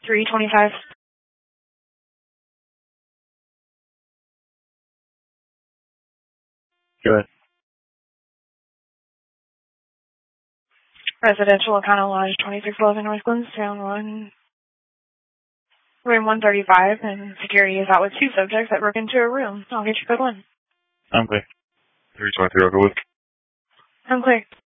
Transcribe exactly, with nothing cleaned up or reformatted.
three twenty-five. Go ahead. Residential Econo Lodge, twenty-six eleven North Glenstown, one, room one thirty-five, and security is out with two subjects that broke into a room. I'll get you code one. I'm clear. three twenty-three, I'll go with. I'm clear.